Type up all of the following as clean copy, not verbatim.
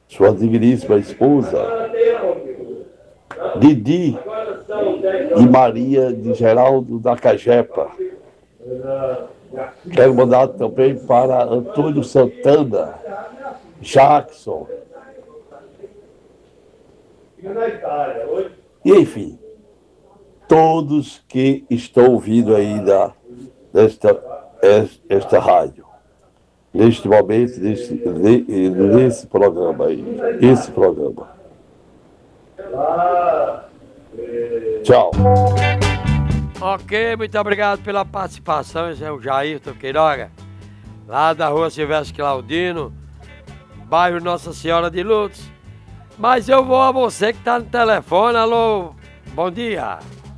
sua digníssima esposa, Didi e Maria de Geraldo da Cajepa. Quero mandar também para Antônio Santana, Jackson. E, enfim, todos que estão ouvindo aí esta rádio, neste momento, nesse programa aí, esse programa. Tchau. Ok, muito obrigado pela participação. Esse é o Jairton Queiroga, lá da rua Silvestre Claudino, bairro Nossa Senhora de Lourdes. Mas eu vou a você que está no telefone. Alô, bom dia.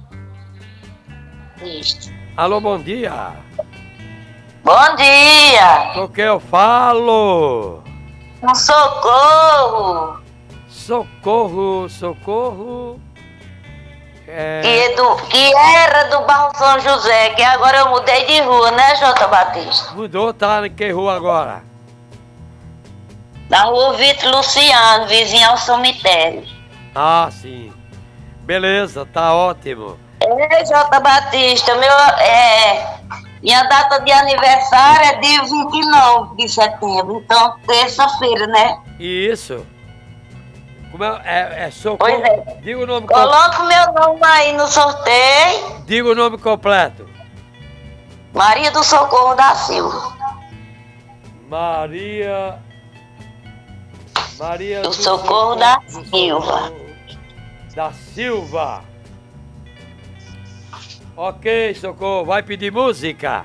Alô, bom dia. Bom dia. Com quem eu falo? Um socorro. Socorro. Que era do bairro São José, que agora eu mudei de rua, né, Jota Batista? Mudou, tá em que rua agora? Na rua Vitor Luciano, vizinho ao cemitério. Ah, sim. Beleza, tá ótimo. Jota Batista, minha data de aniversário é dia 29 de setembro, então terça-feira, né? Isso. Como é socorro? Pois é. Diga o nome Coloca o meu nome aí no sorteio. Diga o nome completo. Maria do Socorro da Silva. Maria do Socorro da Silva. Da Silva. Ok, Socorro. Vai pedir música?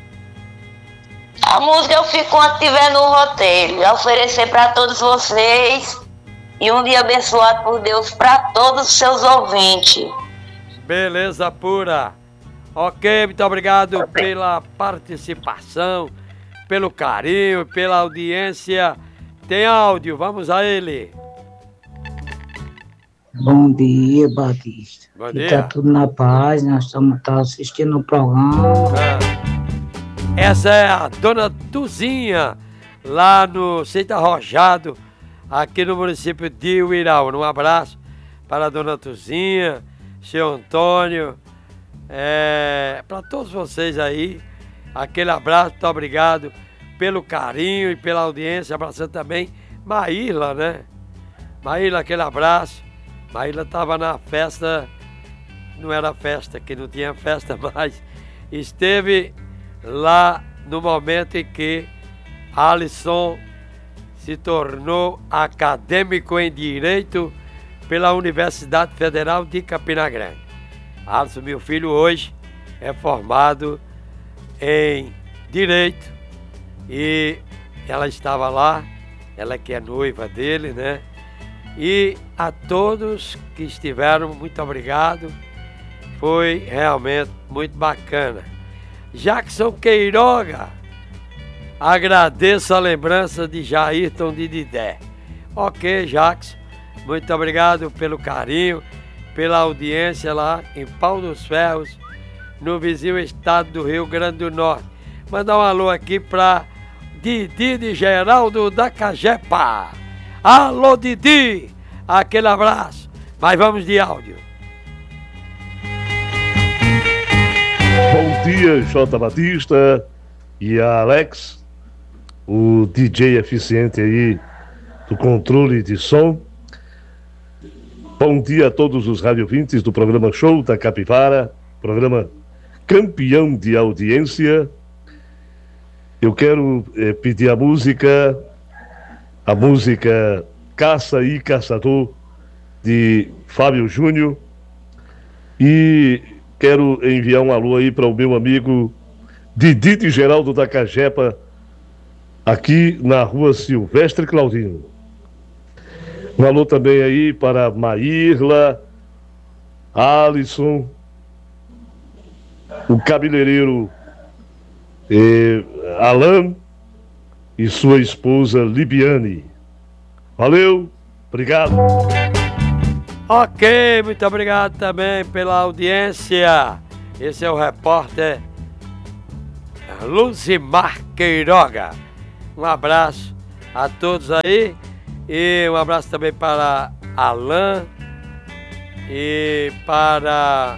A música eu fico quando estiver no roteiro. Eu oferecer para todos vocês. E um dia abençoado por Deus para todos os seus ouvintes. Beleza pura. Ok, muito obrigado pela participação, pelo carinho, pela audiência. Tem áudio, vamos a ele. Bom dia, Batista. Bom dia. Tá tudo na paz, nós estamos assistindo o programa. Essa é a dona Tuzinha, lá no Centro Arrojado, aqui no município de Uirau. Um abraço para a dona Tuzinha, seu Antônio, para todos vocês aí. Aquele abraço, muito obrigado pelo carinho e pela audiência. Abraçando também Maíla, né? Maíla, aquele abraço. Maíla estava na festa, não era festa, que não tinha festa, mas esteve lá no momento em que Alisson se tornou acadêmico em Direito pela Universidade Federal de Campina Grande. Alisson, meu filho, hoje é formado em Direito e ela estava lá, ela que é noiva dele, né? E a todos que estiveram, muito obrigado. Foi realmente muito bacana. Jackson Queiroga, agradeço a lembrança de Jairton de Didé. Ok, Jackson, muito obrigado pelo carinho, pela audiência lá em Pau dos Ferros, no vizinho estado do Rio Grande do Norte. Mandar um alô aqui para Didi de Geraldo da Cajepa. Alô, Didi! Aquele abraço. Mas vamos de áudio. Bom dia, Jota Batista e a Alex, o DJ eficiente aí do controle de som. Bom dia a todos os radiovintes do programa Show da Capivara, programa campeão de audiência. Eu quero pedir a música Caça e Caçador, de Fábio Júnior. E quero enviar um alô aí para o meu amigo Didi de Geraldo da Cajepa, aqui na rua Silvestre Claudino. Um alô também aí para Maírla, Alisson, o cabeleireiro Alain e sua esposa Libiane. Valeu, obrigado. Ok, muito obrigado também pela audiência. Esse é o repórter Luzimar Queiroga. Um abraço a todos aí E um abraço também para Alain e para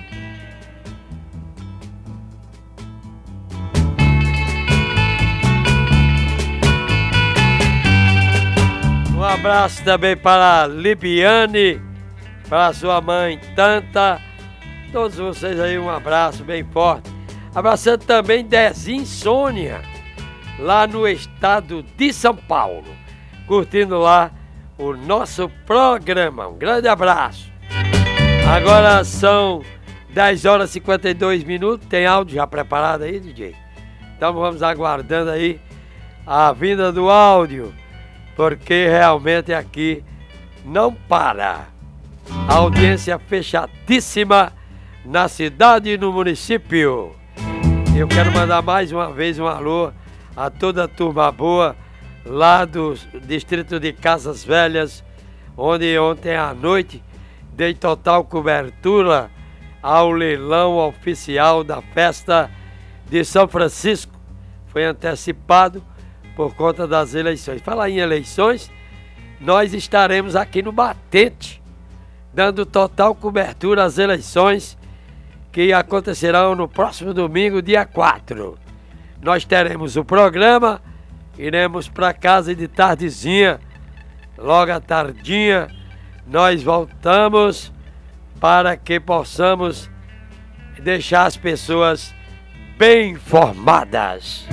um abraço também para Libiane, para sua mãe Tanta. Todos vocês aí, um abraço bem forte. Abraçando também Dezinho Sônia, lá no estado de São Paulo, curtindo lá o nosso programa. Um grande abraço. Agora são 10 horas e 52 minutos. Tem áudio já preparado aí, DJ? Então vamos aguardando aí a vinda do áudio, porque realmente aqui não para. A audiência fechadíssima na cidade e no município. Eu quero mandar mais uma vez um alô a toda a turma boa lá do distrito de Casas Velhas, onde ontem à noite dei total cobertura ao leilão oficial da festa de São Francisco. Foi antecipado por conta das eleições. Falar em eleições, nós estaremos aqui no Batente, dando total cobertura às eleições que acontecerão no próximo domingo, dia 4. Nós teremos o programa, iremos para casa de tardezinha, logo à tardinha, nós voltamos para que possamos deixar as pessoas bem informadas.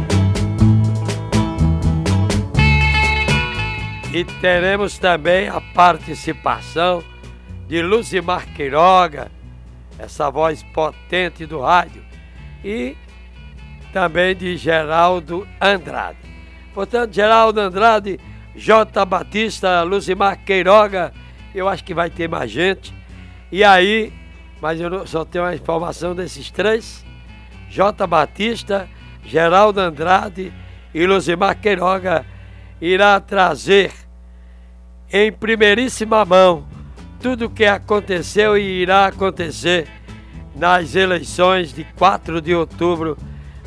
E teremos também a participação de Luzimar Queiroga, essa voz potente do rádio, e também de Geraldo Andrade. Portanto, Geraldo Andrade, J. Batista, Luzimar Queiroga, eu acho que vai ter mais gente. E aí, mas eu só tenho a informação desses três: J. Batista, Geraldo Andrade e Luzimar Queiroga irá trazer em primeiríssima mão tudo o que aconteceu e irá acontecer nas eleições de 4 de outubro,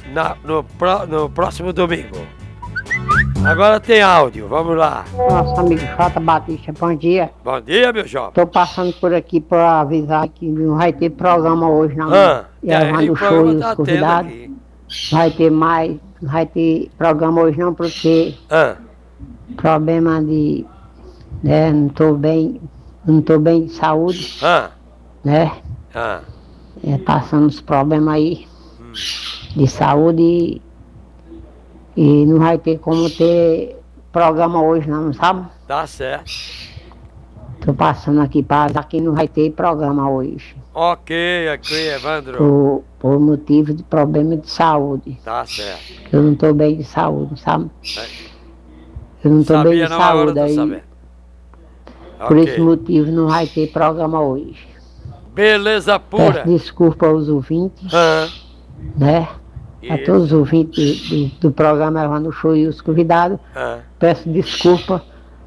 no próximo domingo. Agora tem áudio, vamos lá. Nosso amigo J. Batista, bom dia. Bom dia, meu jovem. Tô passando por aqui para avisar que não vai ter programa hoje, não. O o show e os tá convidados. Vai ter mais, não vai ter programa hoje não, porque problema de, né, não tô bem de saúde, né? Passando os problemas aí de saúde e não vai ter como ter programa hoje não, sabe? Tá certo. Tô passando aqui para avisar que não vai ter programa hoje. Ok, Evandro. Por motivo de problema de saúde. Tá certo. Eu não tô bem de saúde, sabe? Eu não tô bem de saúde aí. Por esse motivo não vai ter programa hoje. Beleza pura. Peço desculpa aos ouvintes, né? A todos os ouvintes do programa Evandro Show e os convidados. Peço desculpa.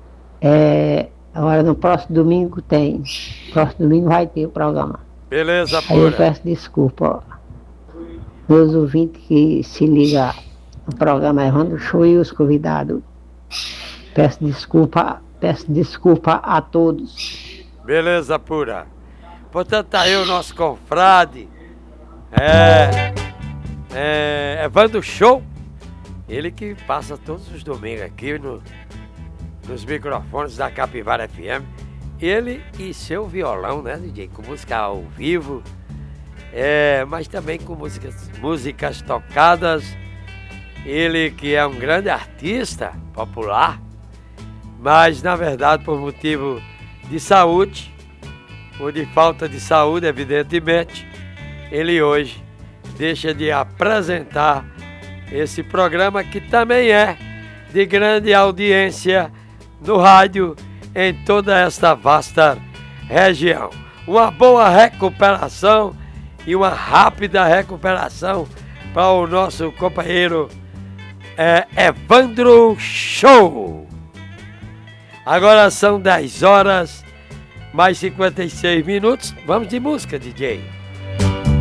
Agora no próximo domingo tem. Próximo domingo vai ter o programa. Beleza pura. Aí eu peço desculpa, meus ouvintes que se ligam no programa Evandro Show e os convidados. Peço desculpa a todos. Beleza pura. Portanto, tá aí o nosso confrade, Evandro Show. Ele que passa todos os domingos aqui nos microfones da Capivara FM. Ele e seu violão, né, DJ? Com música ao vivo, mas também com músicas tocadas. Ele que é um grande artista popular, mas na verdade por motivo de saúde, ou de falta de saúde, evidentemente, ele hoje deixa de apresentar esse programa que também é de grande audiência no rádio em toda esta vasta região. Uma boa recuperação e uma rápida recuperação para o nosso companheiro Evandro Show. Agora são 10 horas mais 56 minutos. Vamos de música, DJ.